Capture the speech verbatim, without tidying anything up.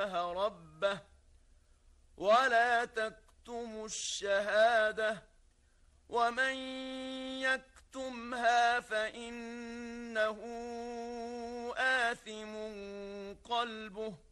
ربه ولا تكتموا الشهادة ومن يكتمها فإنه آثم قلبه